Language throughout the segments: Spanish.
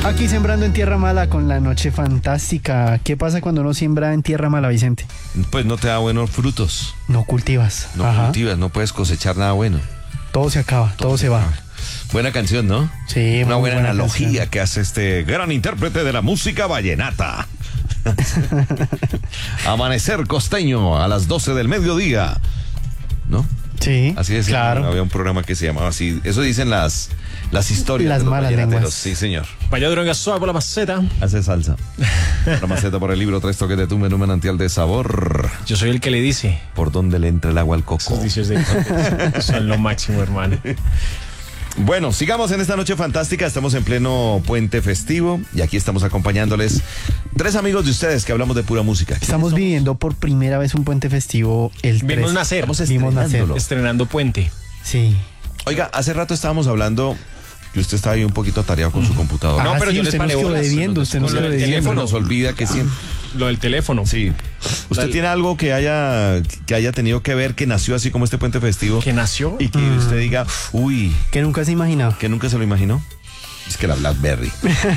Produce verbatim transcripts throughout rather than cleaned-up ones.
Aquí sembrando en tierra mala con la noche fantástica. ¿Qué pasa cuando uno siembra en tierra mala, Vicente? Pues no te da buenos frutos. No cultivas. No Ajá. cultivas, no puedes cosechar nada bueno. Todo se acaba, todo, todo se va. Buena canción, ¿no? Sí, una buena, buena analogía canción que hace este gran intérprete de la música vallenata. Amanecer costeño a las doce del mediodía, ¿no? Sí, así es, claro. Había un programa que se llamaba así. Eso dicen las, las historias las de los malas vallenateros. lenguas. Sí, señor. Vaya droga suave por la maceta. Hace salsa. La maceta por el libro, tres toques de tu menú manantial de sabor. Yo soy el que le dice. Por donde le entra el agua al coco. Esos vicios de son lo máximo, hermano. Bueno, sigamos en esta noche fantástica. Estamos en pleno puente festivo y aquí estamos acompañándoles tres amigos de ustedes que hablamos de pura música. Estamos viviendo por primera vez un puente festivo el tres. Vimos nacer. Estamos Vimos nacer. estrenándolo. Estrenando puente. Sí. Oiga, hace rato estábamos hablando que usted estaba ahí un poquito atareado con su computadora. No, Ah, pero sí, yo les usted nos paré quedó bolas. debiendo, usted nos Con lo quedó del debiendo. teléfono. Nos olvida que siempre. Lo del teléfono. Sí. ¿Usted Dale. tiene algo que haya que haya tenido que ver que nació así como este puente festivo? Que nació. Y que Mm. usted diga, uy, Que nunca se imaginaba. que nunca se lo imaginó. Es que la BlackBerry.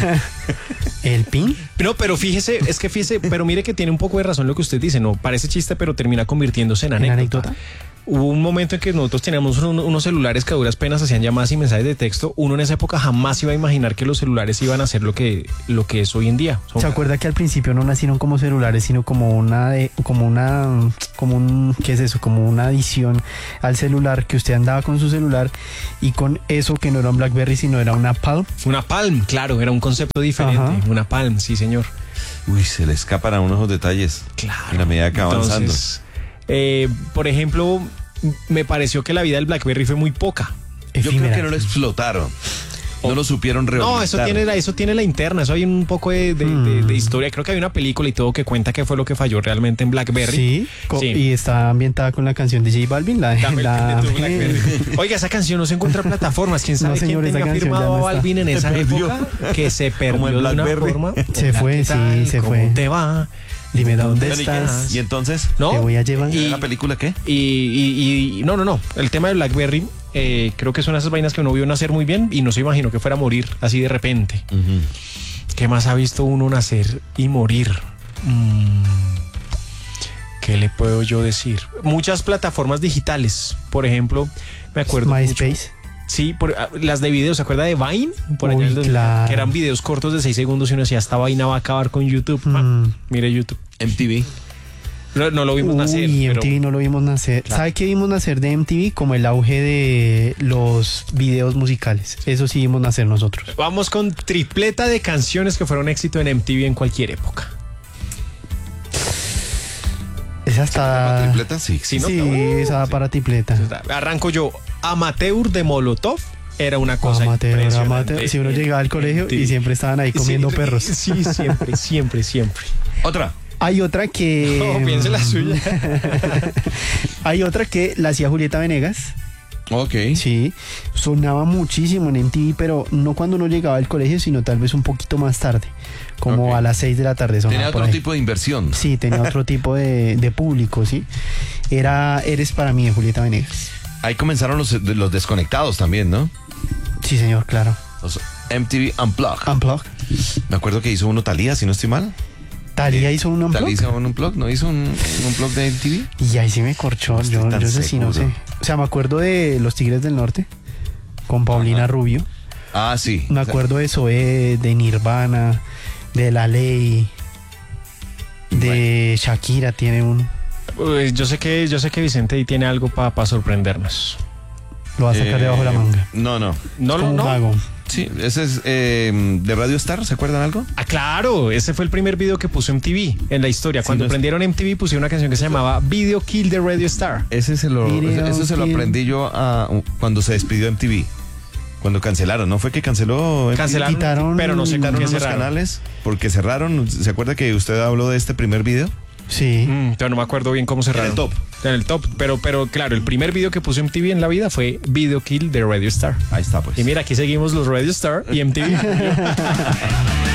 ¿El pin? No, pero fíjese, es que fíjese, pero mire que tiene un poco de razón lo que usted dice, ¿no? Parece chiste, pero termina convirtiéndose en ¿En anécdota. anécdota? Hubo un momento en que nosotros teníamos un- unos celulares que a duras penas hacían llamadas y mensajes de texto. Uno en esa época jamás iba a imaginar que los celulares iban a ser lo que, lo que es hoy en día. Son- ¿Se acuerda que al principio no nacieron como celulares, sino como una de, como una, como un, ¿qué es eso? Como una adición al celular, que usted andaba con su celular y con eso que no era un BlackBerry, sino era una Palm. Una Palm, claro, era un concepto diferente. Ajá. Una Palm, sí, señor. Uy, se le escapan a uno esos detalles. Claro. En la medida que va avanzando. Entonces, eh, por ejemplo, me pareció que la vida del BlackBerry fue muy poca. Yo creo Efímera. que no lo explotaron. No lo supieron reorientar. No, eso tiene, la, eso tiene la interna, eso hay un poco de, de, de- de historia. Creo que hay una película y todo que cuenta qué fue lo que falló realmente en BlackBerry. Sí, co- Sí. y está ambientada con la canción de J Balvin, la de Dame el la... pin de tu BlackBerry. Oiga, esa canción no se encuentra en plataformas. ¿Quién sabe No, señor, quién esa tenga canción ya firmado no a está. Balvin en esa Se perdió. época? Que se perdió Como el de una BlackBerry. forma. Se Hola, fue, ¿qué sí, tal? se ¿Cómo fue. te va? Dime dónde ¿Dónde estás. ¿Y entonces? ¿No? Te voy a llevar. Y- ¿La película qué? Y, y- y- no, no, no. El tema de BlackBerry, eh, creo que son esas vainas que uno vio nacer muy bien y no se imaginó que fuera a morir así de repente. ¿Qué más ha visto uno nacer y morir? Mm, ¿Qué le puedo yo decir? Muchas plataformas digitales. Por ejemplo, me acuerdo mucho- MySpace. Sí, por, ah, las de videos, ¿se acuerda de Vine? Por allá Uy, en el dos mil, claro. que eran videos cortos de seis segundos y uno decía, esta vaina va a acabar con YouTube. Ah, Mm. mire YouTube. M T V. No, no lo vimos nacer. Uy, pero- M T V no lo vimos nacer. Claro. ¿Sabe qué vimos nacer de M T V? Como el auge de los videos musicales. Eso sí vimos nacer nosotros. Vamos con tripleta de canciones que fueron éxito en M T V en cualquier época. Esa ¿La está... tripleta? Sí. Sí, ¿no? Sí, Uh, esa da sí. para tripleta. Arranco yo. Amateur de Molotov era una cosa Amateur, impresionante. amateur. Si uno llegaba al colegio y siempre estaban ahí comiendo Sí, perros. Sí, siempre, siempre, siempre. Otra. Hay otra que... No, piense la suya. Hay otra que la hacía Julieta Venegas. Ok. Sí, sonaba muchísimo en M T V, pero no cuando uno llegaba al colegio, sino tal vez un poquito más tarde, como Ok. a las seis de la tarde sonaba Tenía por otro ahí. tipo de inversión. Sí, tenía otro tipo de, de público, sí. Era Eres para mí de Julieta Venegas. Ahí comenzaron los, los desconectados también, ¿no? Sí, señor, claro. Los M T V Unplugged. Unplugged. Me acuerdo que hizo uno Thalía, si no estoy mal. Talía hizo un Thalía Unplugged. hizo un Unplugged, ¿no? Hizo un, un Unplugged de M T V. Y ahí sí me corchó. No estoy yo tan yo sé sí, no sé. seguro. O sea, me acuerdo de Los Tigres del Norte con Paulina Ajá. Rubio. Ah, sí. Me acuerdo de Zoé, de Nirvana, de La Ley, de Shakira tiene un... Uy, yo sé que, yo sé que Vicente ahí tiene algo para sorprendernos. Lo va a sacar Eh, debajo de la manga. No, no. No, Es como no, un no. mago. Sí, ese es eh, de Radio Star, ¿se acuerdan algo? Ah, claro, ese fue el primer video que puso M T V en la historia. Sí, Cuando no es- prendieron M T V pusieron una canción que se llamaba Video Kill the Radio Star. Ese se lo, Video eso se lo Kill. aprendí yo a, cuando se despidió M T V. Cuando cancelaron, ¿no fue que canceló? M T V? Cancelaron, Quitaron- pero no sé con Quitaron qué unos cerraron. canales porque cerraron. ¿Se acuerda que usted habló de este primer video? Sí. Mm, pero no me acuerdo bien cómo cerraron. En el top. En el top, pero, pero claro, el primer video que puso M T V en la vida fue Video Kill de Radio Star. Ahí está, pues. Y mira, aquí seguimos los Radio Star y M T V.